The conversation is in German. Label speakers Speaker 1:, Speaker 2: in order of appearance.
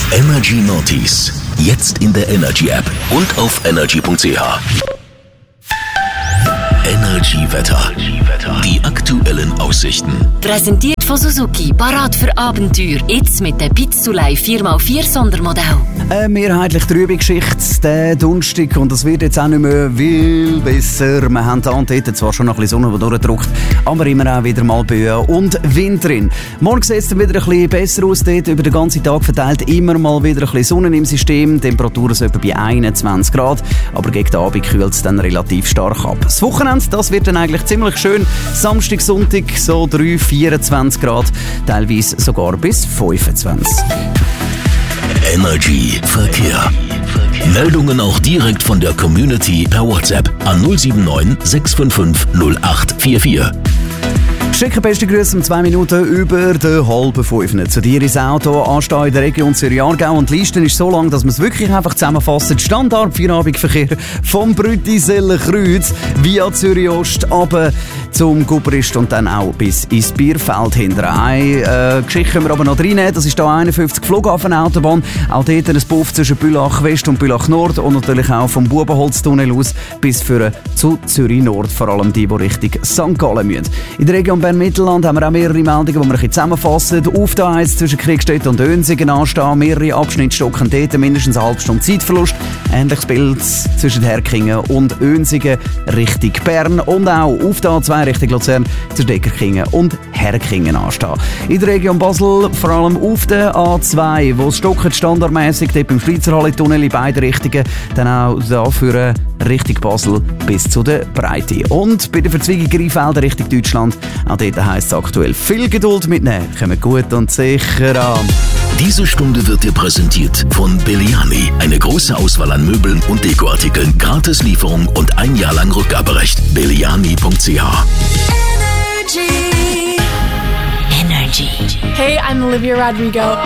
Speaker 1: Energy Noughties. Jetzt in der Energy App und auf energy.ch. Energy Wetter. Die aktuellen Aussichten.
Speaker 2: Präsentiert von Suzuki. Parat für Abenteuer. Jetzt mit dem Pizzulei 4x4 Sondermodell.
Speaker 3: Eine mehrheitlich trübe Geschichte, der Donnerstag. Und das wird jetzt auch nicht mehr viel besser. Wir haben da und dort zwar schon noch ein bisschen Sonne, die durchdrückt, aber immer auch wieder mal Böen und Wind drin. Morgen sieht es dann wieder ein bisschen besser aus. Dort über den ganzen Tag verteilt immer mal wieder ein bisschen Sonne im System. Die Temperaturen sind etwa bei 21 Grad. Aber gegen den Abend kühlt es dann relativ stark ab. Das Wochenende, das wird dann eigentlich ziemlich schön. Samstag, Sonntag so 24 Grad, teilweise sogar bis 25.
Speaker 1: Energy Verkehr. Meldungen auch direkt von der Community per WhatsApp an 079 655 0844.
Speaker 3: Schicke beste Grüße um 2 Minuten über den 4:30 zu dir ins Auto. Anstehen in der Region Zürich-Aargau. Und die Liste ist so lang, dass man es wirklich einfach zusammenfassen. Standard-Feierabendverkehr vom Brüttiseller-Kreuz via Zürich-Ost runter zum Gubrist und dann auch bis ins Bierfeld hinter. Eine Geschichte können wir aber noch reinnehmen. Das ist hier 51 Flughafenautobahn. Auch dort ein Puff zwischen Bülach West und Bülach Nord und natürlich auch vom Bubenholztunnel aus bis für zu Zürich Nord. Vor allem die Richtung St. Gallen müssen. In der Region Bern-Mittelland haben wir auch mehrere Meldungen, die wir ein bisschen zusammenfassen. Auf der A1 zwischen Kriegstedt und Önsigen anstehen. Mehrere Abschnitte stocken dort, mindestens eine halbe Stunde Zeitverlust. Ähnliches Bild zwischen Herkingen und Önsigen Richtung Bern. Und auch auf der A2 Richtung Luzern zwischen Deckerkingen und Herkingen anstehen. In der Region Basel, vor allem auf der A2, wo es stockt standardmäßig, dort beim Schweizerhalle-Tunnel in beide Richtungen, dann auch da für Richtung Basel bis zu der Breite. Und bei der Verzweigung Rheinfelden Richtung Deutschland, auch dort heisst es aktuell viel Geduld mitnehmen. Kommen gut und sicher an.
Speaker 1: Diese Stunde wird dir präsentiert von Belliani. Eine große Auswahl an Möbeln und Dekoartikeln, Gratislieferung und 1 Jahr lang Rückgaberecht. Belliani.ch.
Speaker 2: Energy.
Speaker 4: Hey, I'm Olivia Rodrigo.